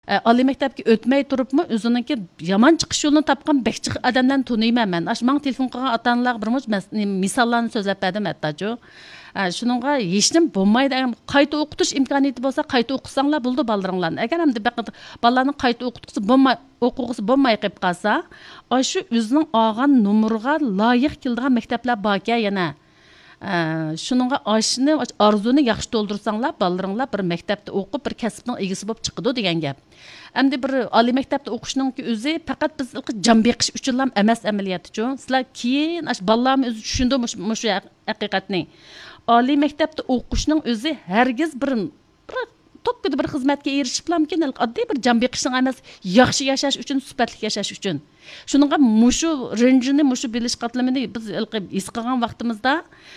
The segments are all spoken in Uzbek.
Ali maktabga o'tmay turibmi, o'zininki yomon chiqish yo'lini topgan bekchiq odamdan tuniyman men. Manga telefon qilgan ota-onalar birmuch misollarni so'zlab berdim hattochu. Shuningga hechnim bo'lmaydi. Qayta o'qitish imkoniyati bo'lsa, qayta o'qisanglar bo'ldi bolalarni. Agar ham bolalarni qayta o'qitgisi bo'lmay qolib qolsa, shu o'zining olgan numurga loyiq keladigan maktablar borga yana shuningga oshni arzuni yaxshi to'ldirsanglar, bolalaringlar bir maktabda o'qib, bir kasbning egasi bo'lib chiqadi degan gap. Endi bir oliy maktabda o'qishning o'zi faqat biz jon beqish uchun ham emas amaliyotchi. Sizlar keyin bolalarni o'zi tushundi shu haqiqatni. Oliy maktabda o'qishning o'zi hargiz bir tokkida bir xizmatga erishib lamkin oddiy bir jon beqishning emas, yaxshi yashash uchun, sifatli yashash uchun. Shuningga mushu ranjini, mushu bilish qatlamini biz his qilgan vaqtimizda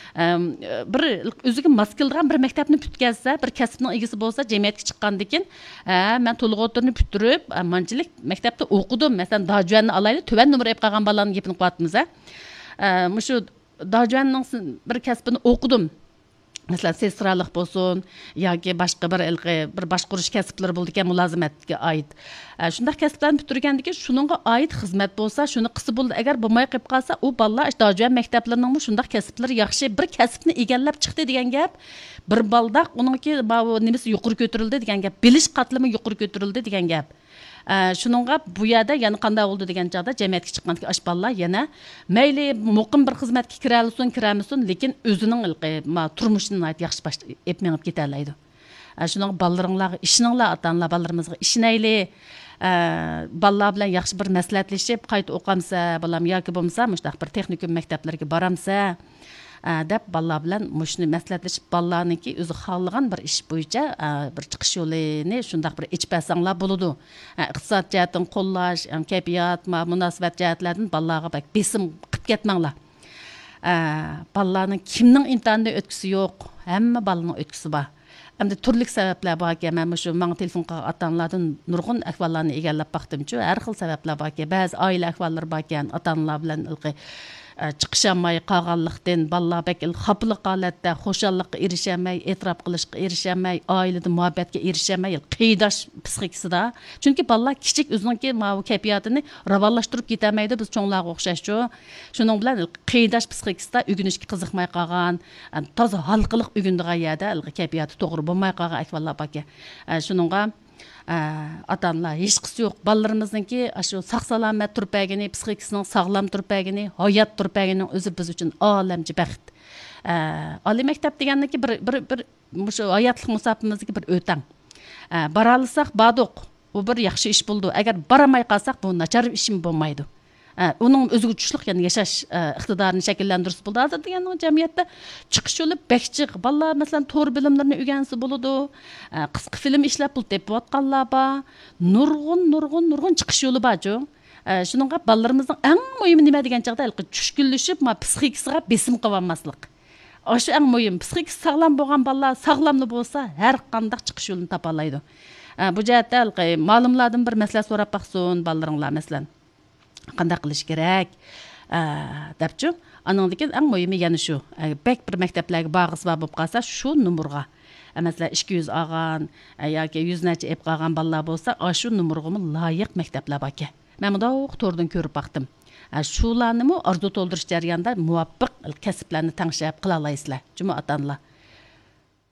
bir o'ziga mos kelgan bir maktabni putkazsa, bir kasbning egasi bo'lsa, jamiyatga chiqqandan keyin, men to'liq o'tirni putirib, manchilik maktabda o'qidim. Masalan, Dajuanni alayli, tuvan numar olib qolgan bolalarning gapini qilyapmiz. Mushu Dajuanning bir kasbini o'qidim. Mesela sesralik bo'lsin yoki boshqa bir boshqarish kasblari bo'ldi ekan mulozimatga oid. Shunday kasblarni bitirgandan keyin shuningga oid xizmat bo'lsa, shuni qilsa bo'ldi. Agar bo'lmay qolib qolsa, u bolalar Dajuan maktablarining shunday kasblar yaxshi bir kasbni egallab chiqdi degan gap. Bir baldaq uningki nimasi yuqori ko'tarildi degan gap, bilish qatlami yuqori ko'tarildi degan gap. Shuningga bu yerda yana qanday bo'ldi degan chaqda jamiyatga chiqqanki bolalar yana mayli muqim bir xizmatga kiramisin, lekin o'zining turmushini yaxshi epmengib ketalaydi. Shuning bolalaringlarga ishinglar, ota-onalar bolalarimizga ishinayli. Bolalar bilan yaxshi bir maslahatlashib, qayta o'qamsa, bolam yoki bo'lmasa, mushtaq bir texnikum maktablarga boramsa, deb bolalar bilan mushni maslahatlashib, bolalarniki o'zi xohlagan bir ish bo'yicha bir chiqish yo'lini shundaq bir ichib olsanglar bo'ladi. Iqtisod jihatdan qo'llash, kayfiyat, munosabat jihatlardan bolalarga besim qilib ketmanglar. Bolalarning kimning imtihonida o'tkisi yo'q, hamma bolaning o'tkisi bor. Endi turli sabablar bor ekan. Men shu menga telefon qilgan ota-onalardan nurg'un ahvollarni egallab baxtimchi. Har xil sabablar bor ekan. Ba'zi oila ahvollari bor ekan. Ota-onalar bilan chiqishamay qolganlikdan bolalar bak xafalik holatda xo'shallikqa erishamay, e'tirof qilishga erishamay, oilada muhabbatga erishamay, qiydash psixikasida. Chunki bolalar kichik o'zining kayfiyatini ravonlashtirib ketamaydi biz cho'nglarga o'xshashchu. Shuning bilan qiydash psixikasida o'rganishga qiziqmay qolgan, toza halqiliq o'rgandigan yerda kayfiyati to'g'ri bo'lmay qolgan ahvollar bor ekan. Shuningga ota-onalar hech qisi yo'q. Bolalarimizningki shu sog'-salomat turpagini, psixikasining sog'lom turpagini, hayot turpagining o'zi biz uchun olamchi baxt. Oliy maktab deganniki bir shu hayotlik musofimizga bir o'tang. Bora olsak, badoq. Bu bir yaxshi ish bo'ldi. Agar boramay qolsak, bu nachar ish bo'lmaydi. Uning o'ziga tushliq yani yashash iqtidorini shakllantirish bo'ldi. Hozir degan jamiyatda chiqish yo'li bekchiq. Bolalar masalan to'r bilimlarini o'rgansa bo'ladi. Qisqa film ishlab pul tepayotganlar bor. Nurg'un chiqish yo'li bor-ku. Shuningga bolalarimizning eng muhimi nima degan chaqda tushkunlashib, psixikasiga besim qilolmaslik. Shu eng muhim. Psixikasi sog'lom bo'lgan bolalar sog'lomli bo'lsa, har qanday chiqish yo'lini topa oladi. Bu jihatda ma'lumlardan bir maslahat so'rab baqsin bolalaringlar masalan. Qanday qilish kerak debchi aningdan keyin eng muhimi yana shu bek bir maktablarga borg'isi bor bo'lib qolsa shu numurga masalan 200 olgan yoki 100 nacha ep qolgan bolalar bo'lsa shu numurga loyiq maktablar bor ekan. Men bunda to'rdan ko'rib baqdim. Shularni arzu to'ldirish jarayonida muvaffaq kasblarni tanishib qila olasizlar. Juma ota-onalar